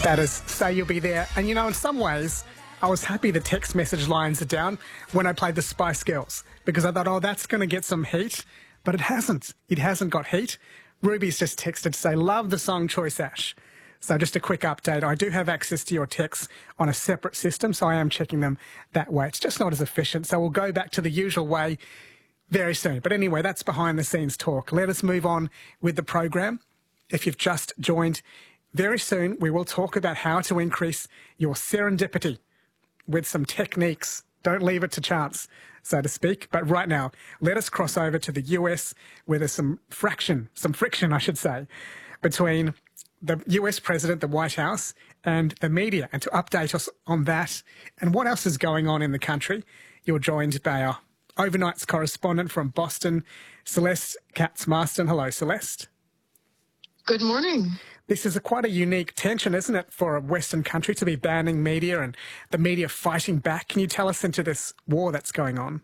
That is Say You'll Be There. And you know, in some ways, I was happy the text message lines are down when I played the Spice Girls, because I thought, oh, that's going to get some heat. But it hasn't. It hasn't got heat. Ruby's just texted to say, love the song choice, Ash. So just a quick update. I do have access to your texts on a separate system, so I am checking them that way. It's just not as efficient. So we'll go back to the usual way very soon. But anyway, that's behind the scenes talk. Let us move on with the program. If you've just joined, very soon we will talk about how to increase your serendipity with some techniques. Don't leave it to chance, so to speak. But right now, let us cross over to the US, where there's some friction, I should say, between the US president, the White House, and the media. And to update us on that and what else is going on in the country, you're joined by our overnights correspondent from Boston, Celeste Katz-Marston. Hello, Celeste. Good morning. This is quite a unique tension, isn't it, for a Western country to be banning media and the media fighting back? Can you tell us into this war that's going on?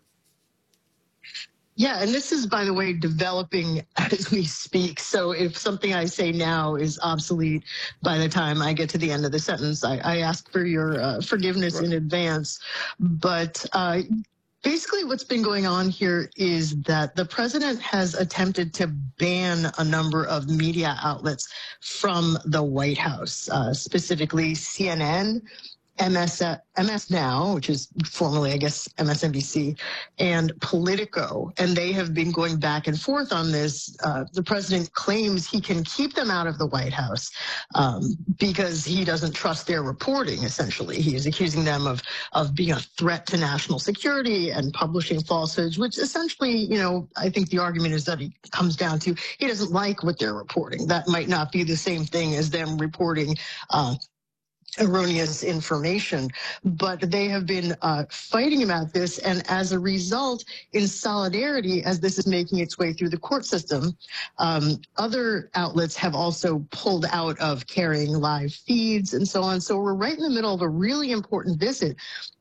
Yeah, and this is, by the way, developing as we speak. So if something I say now is obsolete by the time I get to the end of the sentence, I ask for your forgiveness in advance. But basically what's been going on here is that the president has attempted to ban a number of media outlets from the White House, specifically CNN, MS Now, which is formerly, I guess, MSNBC, and Politico. And they have been going back and forth on this. The president claims he can keep them out of the White House because he doesn't trust their reporting, essentially. He is accusing them of being a threat to national security and publishing falsehoods, which essentially, you know, I think the argument is that it comes down to he doesn't like what they're reporting. That might not be the same thing as them reporting erroneous information, but they have been fighting about this, and as a result, in solidarity, as this is making its way through the court system, other outlets have also pulled out of carrying live feeds and so on. So we're right in the middle of a really important visit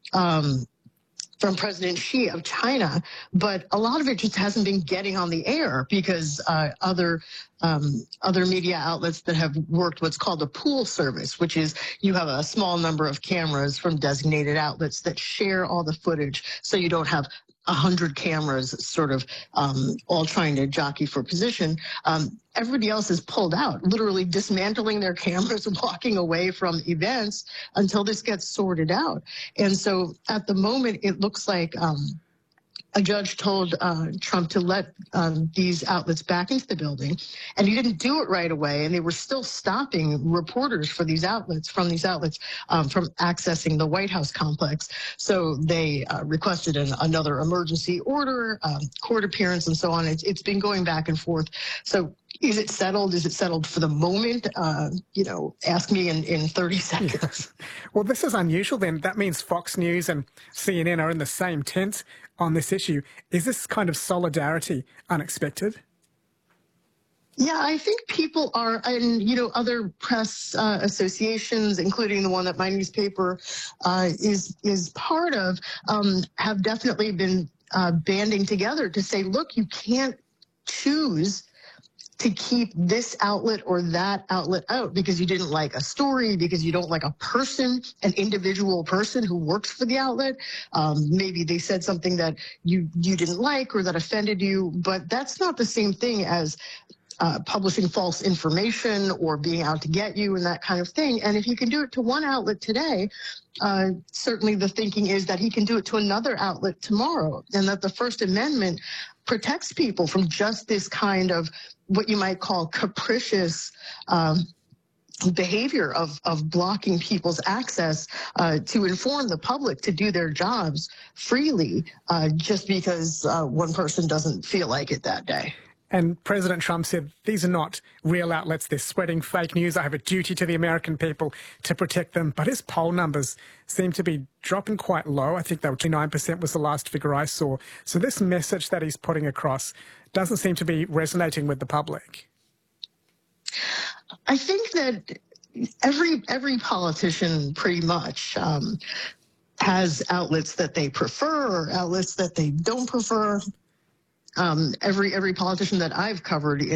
from President Xi of China, but a lot of it just hasn't been getting on the air because other media outlets that have worked what's called a pool service, which is you have a small number of cameras from designated outlets that share all the footage, so you don't have 100 cameras sort of all trying to jockey for position. Everybody else is pulled out, literally dismantling their cameras and walking away from events until this gets sorted out. And so at the moment, it looks like a judge told Trump to let these outlets back into the building, and he didn't do it right away. And they were still stopping reporters from these outlets from accessing the White House complex. So they requested another emergency order, court appearance, and so on. It's been going back and forth. So is it settled? Is it settled for the moment? You know, ask me in 30 seconds. Yeah. Well, this is unusual then. That means Fox News and CNN are in the same tent on this issue. Is this kind of solidarity unexpected? Yeah, I think people are, and you know, other press associations, including the one that my newspaper is part of, have definitely been banding together to say, look, you can't choose to keep this outlet or that outlet out because you didn't like a story, because you don't like a person, an individual person who works for the outlet. Maybe they said something that you didn't like or that offended you, but that's not the same thing as publishing false information or being out to get you and that kind of thing. And if you can do it to one outlet today, certainly the thinking is that he can do it to another outlet tomorrow, and that the First Amendment protects people from just this kind of what you might call capricious behavior of blocking people's access to inform the public to do their jobs freely just because one person doesn't feel like it that day. And President Trump said, these are not real outlets, they're spreading fake news. I have a duty to the American people to protect them. But his poll numbers seem to be dropping quite low. I think they were 29% was the last figure I saw. So this message that he's putting across doesn't seem to be resonating with the public. I think that every politician pretty much has outlets that they prefer or outlets that they don't prefer. Every politician that I've covered